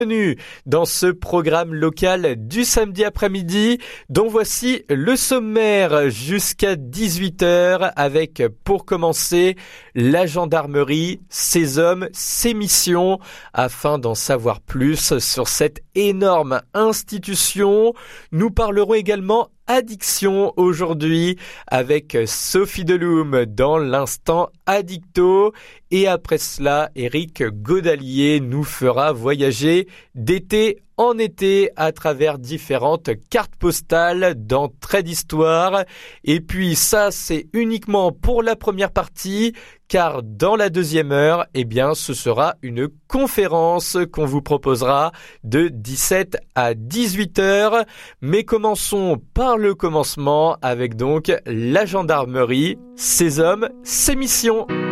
Bienvenue dans ce programme local du samedi après-midi dont voici le sommaire jusqu'à 18h avec pour commencer la gendarmerie, ses hommes, ses missions. Afin d'en savoir plus sur cette énorme institution, nous parlerons également addiction aujourd'hui avec Sophie Deloum dans l'instant Addicto et après cela Eric Godalier nous fera voyager d'été en été à travers différentes cartes postales dans Trait d'Histoire. Et puis ça c'est uniquement pour la première partie car dans la deuxième heure, ce sera une conférence qu'on vous proposera de 17 à 18 heures. Mais commençons par le commencement avec donc la gendarmerie, ses hommes, ses missions.